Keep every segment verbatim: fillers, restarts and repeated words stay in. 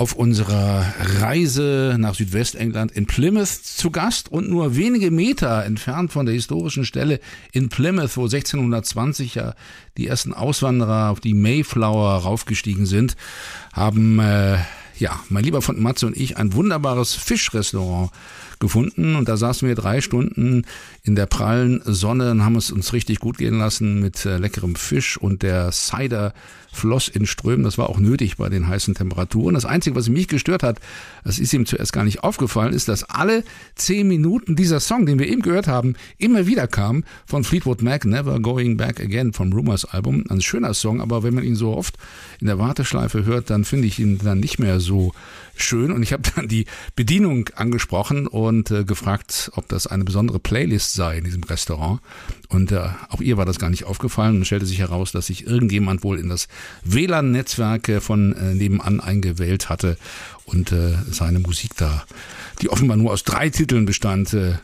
auf unserer Reise nach Südwestengland in Plymouth zu Gast und nur wenige Meter entfernt von der historischen Stelle in Plymouth, wo sechzehnhundertzwanzig ja die ersten Auswanderer auf die Mayflower raufgestiegen sind, haben äh, ja mein lieber Freund Matze und ich ein wunderbares Fischrestaurant gefunden und da saßen wir drei Stunden in der prallen Sonne und haben es uns richtig gut gehen lassen mit äh, leckerem Fisch und der Cider floss in Strömen. Das war auch nötig bei den heißen Temperaturen. Das Einzige, was mich gestört hat, das ist ihm zuerst gar nicht aufgefallen, ist, dass alle zehn Minuten dieser Song, den wir eben gehört haben, immer wieder kam von Fleetwood Mac, Never Going Back Again vom Rumours Album. Ein schöner Song, aber wenn man ihn so oft in der Warteschleife hört, dann finde ich ihn dann nicht mehr so schön. Und ich habe dann die Bedienung angesprochen und äh, gefragt, ob das eine besondere Playlist sei in diesem Restaurant. Und äh, auch ihr war das gar nicht aufgefallen und stellte sich heraus, dass sich irgendjemand wohl in das W L A N-Netzwerk äh, von äh, nebenan eingewählt hatte und äh, seine Musik da, die offenbar nur aus drei Titeln bestand, äh,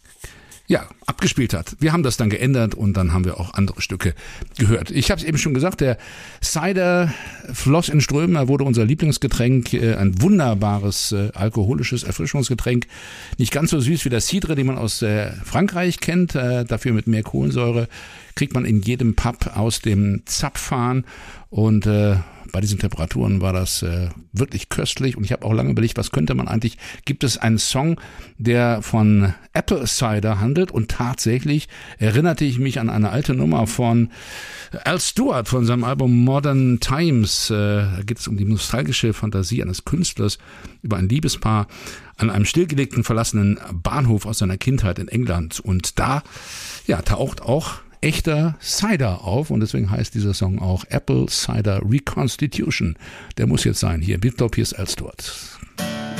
ja, abgespielt hat. Wir haben das dann geändert und dann haben wir auch andere Stücke gehört. Ich habe es eben schon gesagt, der Cider floss in Strömen, er wurde unser Lieblingsgetränk, ein wunderbares äh, alkoholisches Erfrischungsgetränk. Nicht ganz so süß wie der Cidre, den man aus äh, Frankreich kennt, äh, dafür mit mehr Kohlensäure, kriegt man in jedem Pub aus dem Zapfhahn und äh, bei diesen Temperaturen war das äh, wirklich köstlich und ich habe auch lange überlegt, was könnte man eigentlich, gibt es einen Song, der von Apple Cider handelt und tatsächlich erinnerte ich mich an eine alte Nummer von Al Stewart von seinem Album Modern Times. Äh, da geht es um die nostalgische Fantasie eines Künstlers über ein Liebespaar an einem stillgelegten, verlassenen Bahnhof aus seiner Kindheit in England und da ja, taucht auch echter Cider auf und deswegen heißt dieser Song auch Apple Cider Reconstitution. Der muss jetzt sein. Hier, Bitlop, hier ist Al Stewart.